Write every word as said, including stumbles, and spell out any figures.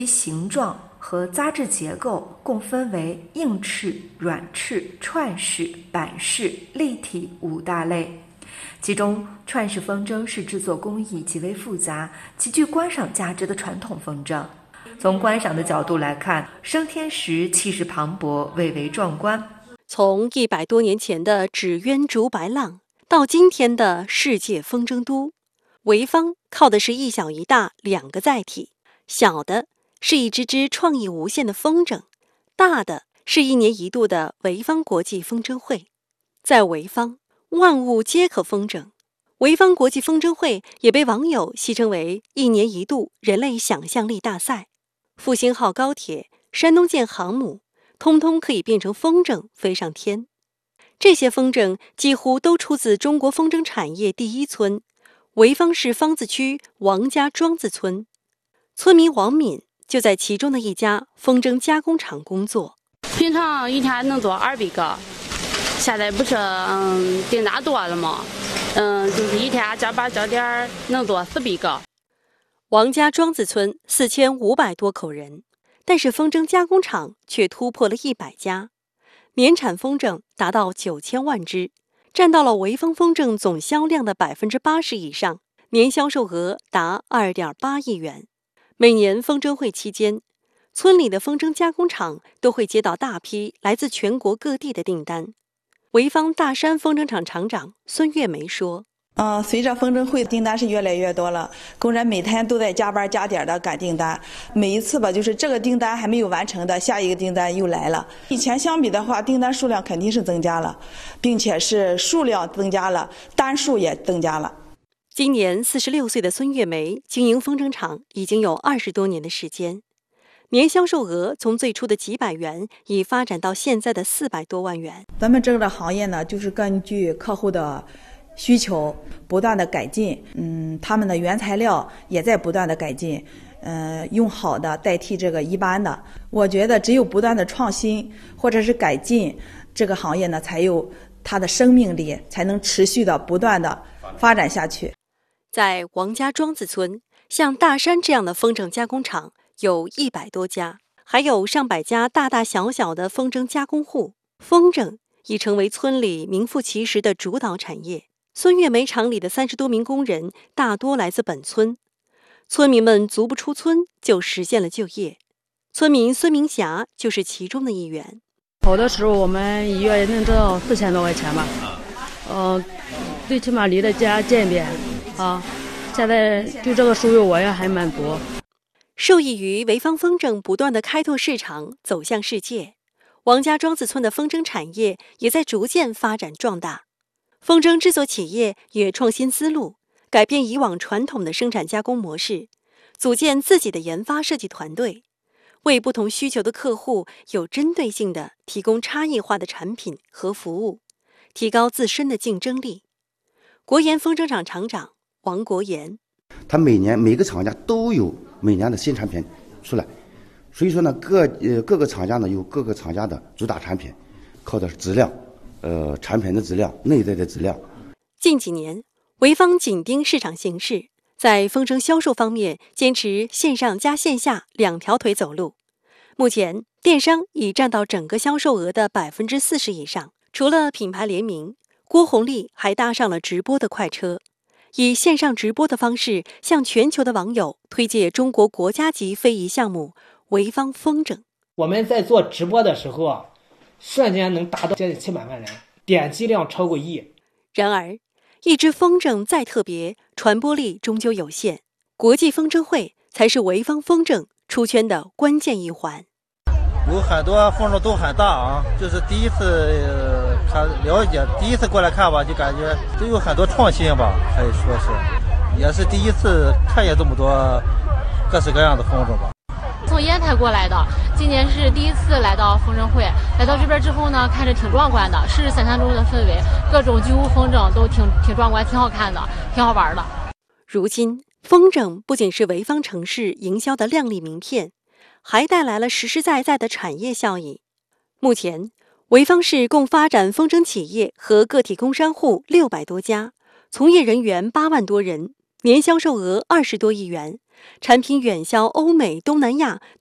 形状和扎制结构共分为硬式、软式、串式、板式、立体五大类。其中，串式风筝是制作工艺极为复杂、极具观赏价值的传统风筝。从观赏的角度来看，升天时气势磅礴，蔚为壮观。 从一百多年前的纸鸢逐白浪，到今天的世界风筝都，潍坊靠的是一小一大两个载体。小的是一支支创意无限的风筝，大的是一年一度的潍坊国际风筝会。在潍坊，万物皆可风筝。潍坊国际风筝会也被网友戏称为一年一度人类想象力大赛。复兴号高铁、山东舰航母，通通可以变成风筝飞上天。这些风筝几乎都出自中国风筝产业第一村——潍坊市方子区王家庄子村。村民王敏就在其中的一家风筝加工厂工作。 平常一天能做二百个，现在不是嗯订单多了吗？嗯，就是一天加班加点能做四百个。 王家庄子村四千五百多口人，但是风筝加工厂却突破了一百家，年产风筝达到九千万只，占到了潍坊风筝总销量的百分之八十以上，年销售额达二点八亿元。每年风筝会期间，村里的风筝加工厂都会接到大批来自全国各地的订单。潍坊大山风筝厂厂长孙月梅说： 嗯，随着风筝会订单是越来越多了，工人每天都在加班加点的赶订单。每一次吧，就是这个订单还没有完成的，下一个订单又来了。以前相比的话，订单数量肯定是增加了，并且是数量增加了，单数也增加了。 今年四十六岁的孙月梅经营风筝厂已经有二十多年的时间，年销售额从最初的几百元已发展到现在的四百多万元。 咱们这个行业呢，就是根据客户的需求不断的改进，嗯，他们的原材料也在不断的改进，嗯，用好的代替这个一般的。我觉得只有不断的创新或者是改进，这个行业呢才有它的生命力，才能持续的不断的发展下去。 在王家庄子村，像大山这样的风筝加工厂有一百多家，还有上百家大大小小的风筝加工户。风筝已成为村里名副其实的主导产业。孙月梅厂里的三十多名工人大多来自本村，村民们足不出村就实现了就业。村民孙明霞就是其中的一员。 好的时候我们一月能挣到四千多块钱吧，嗯、呃，最起码离得家近一点啊。现在对这个收入我也还满足。 受益于潍坊风筝不断的开拓市场，走向世界，王家庄子村的风筝产业也在逐渐发展壮大。风筝制作企业也创新思路，改变以往传统的生产加工模式，组建自己的研发设计团队，为不同需求的客户有针对性地提供差异化的产品和服务，提高自身的竞争力。国研风筝厂厂长王国言： 他每年每个厂家都有每年的新产品出来，所以说呢，各呃各个厂家呢有各个厂家的主打产品，靠的是质量。呃，产品的质量，内在的质量。 近几年，潍坊紧盯市场形势，在风筝销售方面坚持线上加线下两条腿走路。目前，电商已占到整个销售额的百分之四十以上。除了品牌联名，郭红丽还搭上了直播的快车，以线上直播的方式向全球的网友推介中国国家级非遗项目潍坊风筝。 我们在做直播的时候啊，瞬间能达到接近七百万人，点击量超过亿。 然而，一只风筝再特别，传播力终究有限。国际风筝会才是潍坊风筝出圈的关键一环。 有很多风筝都很大啊，就是第一次、呃、看了解，第一次过来看吧，就感觉都有很多创新吧，可以说是，也是第一次看见这么多各式各样的风筝吧。 从烟台过来的，今年是第一次来到风筝会。来到这边之后呢，看着挺壮观的，是想象中的氛围，各种巨无风筝都挺挺壮观，挺好看的，挺好玩的。 如今，风筝不仅是潍坊城市营销的亮丽名片，还带来了实实在在的产业效益。目前，潍坊市共发展风筝企业和个体工商户六百多家，从业人员八万多人， 年销售额二十多亿元，产品远销欧美、东南亚